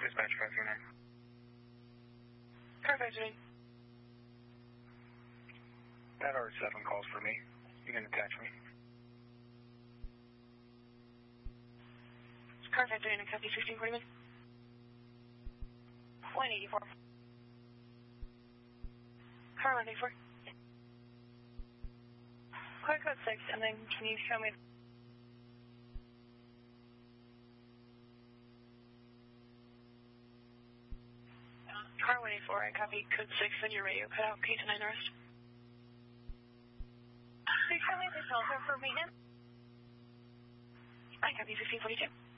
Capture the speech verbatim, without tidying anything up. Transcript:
dispatch five three nine. Car five three nine. That R seven calls for me. You can attach me. Car five three nine, copy fifteen forty one. one eighty-four. Car one eighty-four. Car code six, and then can you show me... Car one eighty-four, I copy code six on your radio. Cut out K to nine arrest. Can you show me the shelter for maintenance? I copy fifteen forty-two.